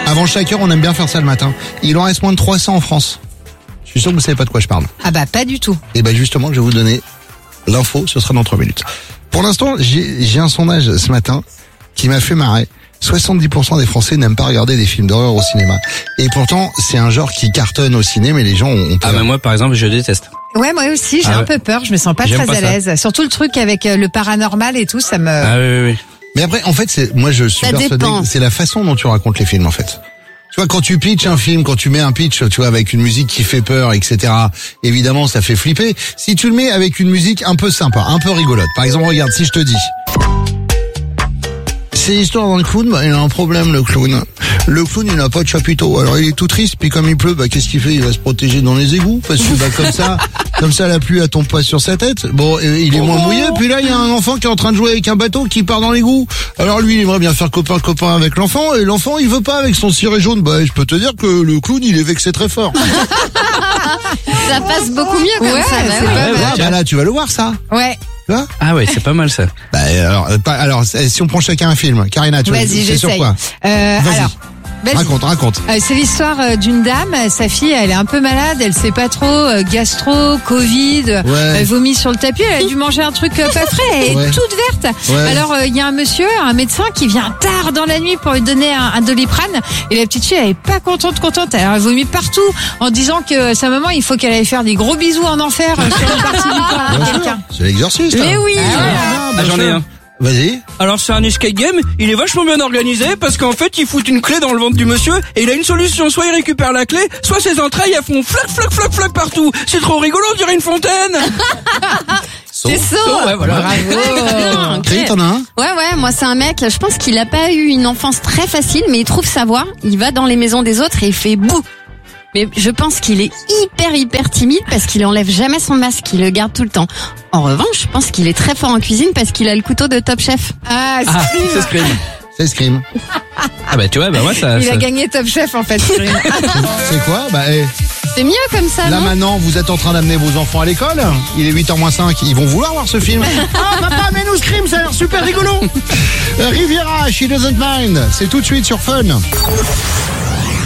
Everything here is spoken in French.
Avant chaque heure, on aime bien faire ça le matin. Il en reste moins de 300 en France. Je suis sûr que vous savez pas de quoi je parle. Ah bah pas du tout. Et ben justement, je vais vous donner l'info, ce sera dans 3 minutes. Pour l'instant, j'ai un sondage ce matin qui m'a fait marrer. 70% des Français n'aiment pas regarder des films d'horreur au cinéma. Et pourtant, c'est un genre qui cartonne au ciné, mais les gens ont peur. Ah bah moi par exemple, je déteste. Ouais, moi aussi, j'ai un peu peur, je me sens pas J'aime très pas à l'aise. Surtout le truc avec le paranormal et tout, ça me... Ah oui. Mais après, en fait, moi je suis Ça persuadé dépend. que c'est la façon dont tu racontes les films, en fait. Tu vois, quand tu pitches un film, quand tu mets un pitch, tu vois, avec une musique qui fait peur, etc., évidemment, ça fait flipper. Si tu le mets avec une musique un peu sympa, un peu rigolote. Par exemple, regarde, si je te dis... C'est l'histoire d'un clown, il a un problème, le clown. Le clown, il n'a pas de chapiteau. Alors, il est tout triste, puis comme il pleut, qu'est-ce qu'il fait? Il va se protéger dans les égouts, parce que, comme ça, la pluie, elle tombe pas sur sa tête. Bon, il est moins mouillé, puis là, il y a un enfant qui est en train de jouer avec un bateau qui part dans l'égout. Alors, lui, il aimerait bien faire copain avec l'enfant, et l'enfant, il veut pas avec son ciré jaune. Je peux te dire que le clown, il est vexé très fort. Ça passe beaucoup mieux comme Ouais, ça. c'est pas mal. Là, tu vas le voir, ça. Ouais. Tu vois? Ah ouais, c'est pas mal ça. Alors, si on prend chacun un film, Karina, tu vois, Vas-y, c'est sur j'essaye. quoi? Vas-y. Alors, vas-y. Raconte. C'est l'histoire d'une dame, sa fille elle est un peu malade, elle sait pas trop, gastro, Covid, Ouais. elle vomit sur le tapis, elle a dû manger un truc pas frais, elle Ouais. est toute verte. Ouais. Alors il y a un médecin qui vient tard dans la nuit pour lui donner un Doliprane et la petite fille elle est pas contente. Alors elle vomit partout en disant que sa maman il faut qu'elle aille faire des gros bisous en enfer sur une partie du corps à Bien sûr, quelqu'un. c'est l'exorciste. Mais oui. Ah, j'en ai un. Vas-y. Alors c'est un escape game, il est vachement bien organisé parce qu'en fait il fout une clé dans le ventre du monsieur et il a une solution, soit il récupère la clé, soit ses entrailles elles font flac partout. C'est trop rigolo, on dirait une fontaine. C'est ça. Ouais, voilà. Bien, Chris, t'en as un? Ouais, moi c'est un mec, je pense qu'il a pas eu une enfance très facile, mais il trouve sa voie, il va dans les maisons des autres et il fait bouh. Mais je pense qu'il est hyper timide parce qu'il enlève jamais son masque, il le garde tout le temps. En revanche, je pense qu'il est très fort en cuisine parce qu'il a le couteau de Top Chef. Ah, Ah, Scream. c'est Scream. C'est Scream. Ah bah tu vois, moi ça... Il ça- a gagné Top Chef en fait. Scream. C'est quoi? C'est mieux comme ça, Là non? maintenant, vous êtes en train d'amener vos enfants à l'école. Il est 8h moins 5. Ils vons vouloir voir ce film. Ah papa, mais nous Scream, ça a l'air super rigolo. Riviera, She Doesn't Mind. C'est tout de suite sur Fun.